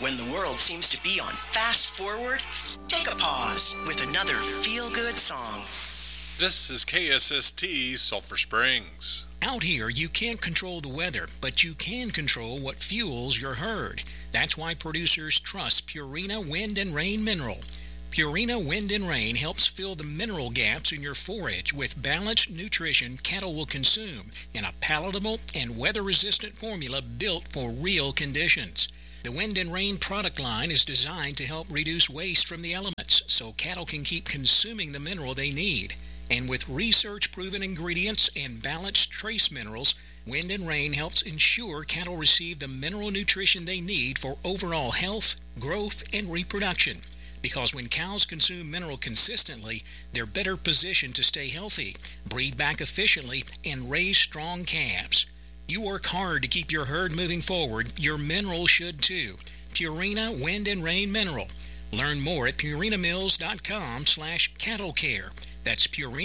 When the world seems to be on fast forward, take a pause with another feel-good song. This is KSST Sulphur Springs. Out here, you can't control the weather, but you can control what fuels your herd. That's why producers trust Purina Wind and Rain Mineral. Purina Wind and Rain helps fill the mineral gaps in your forage with balanced nutrition cattle will consume in a palatable and weather-resistant formula built for real conditions. The Wind and Rain product line is designed to help reduce waste from the elements so cattle can keep consuming the mineral they need. And with research-proven ingredients and balanced trace minerals, Wind and Rain helps ensure cattle receive the mineral nutrition they need for overall health, growth, and reproduction. Because when cows consume mineral consistently, they're better positioned to stay healthy, breed back efficiently, and raise strong calves. You work hard to keep your herd moving forward. Your mineral should too. Purina Wind and Rain Mineral. Learn more at purinamills.com/cattlecare. That's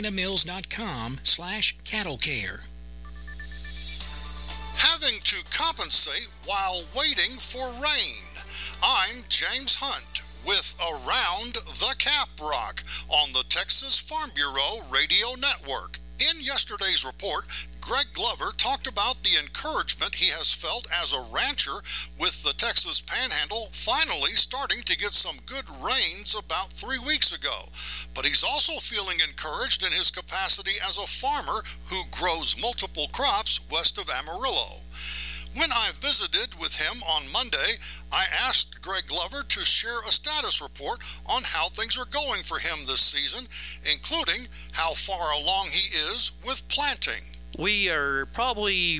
purinamills.com/cattlecare. Having to compensate while waiting for rain. I'm James Hunt with Around the Caprock on the Texas Farm Bureau Radio Network. In yesterday's report, Greg Glover talked about the encouragement he has felt as a rancher with the Texas Panhandle finally starting to get some good rains about 3 weeks ago. But he's also feeling encouraged in his capacity as a farmer who grows multiple crops west of Amarillo. When I visited with him on Monday, I asked Greg Glover to share a status report on how things are going for him this season, including how far along he is with planting. We are probably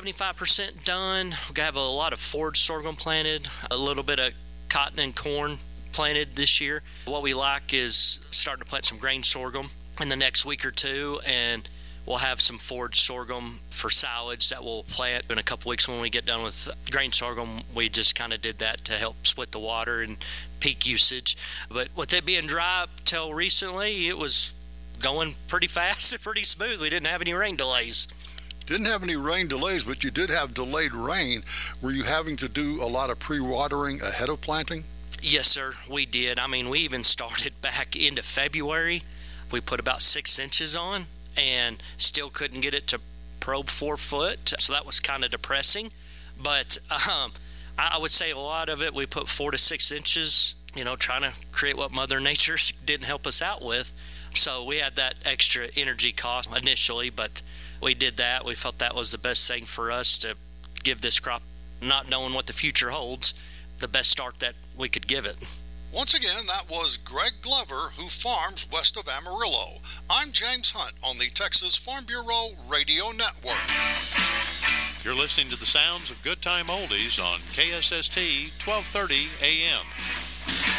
75% done. We have a lot of forage sorghum planted, a little bit of cotton and corn planted this year. What we like is starting to plant some grain sorghum in the next week or two, and we'll have some forage sorghum for silage that we'll plant in a couple weeks when we get done with grain sorghum. We just kind of did that to help split the water and peak usage. But with it being dry up till recently, it was going pretty fast and pretty smooth. We didn't have any rain delays. Didn't have any rain delays, but you did have delayed rain. Were you having to do a lot of pre-watering ahead of planting? Yes, sir, we did. I mean, we even started back into February. We put about 6 inches on and still couldn't get it to probe 4 foot. So that was kind of depressing. But I would say a lot of it, we put 4 to 6 inches, trying to create what Mother Nature didn't help us out with. So we had that extra energy cost initially, but we did that. We felt that was the best thing for us to give this crop, not knowing what the future holds, the best start that we could give it. Once again, that was Greg Glover, who farms west of Amarillo. I'm James Hunt on the Texas Farm Bureau Radio Network. You're listening to the sounds of Good Time Oldies on KSST 1230 AM.